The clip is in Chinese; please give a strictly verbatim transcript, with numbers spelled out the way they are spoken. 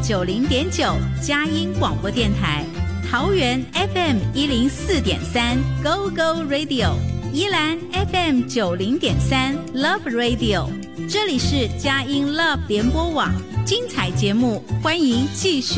九零点九佳音广播电台，桃园 F M 一零四点三 Go Go Radio， 宜兰 F M 九零点三 Love Radio， 这里是佳音 Love 联播网，精彩节目欢迎继续。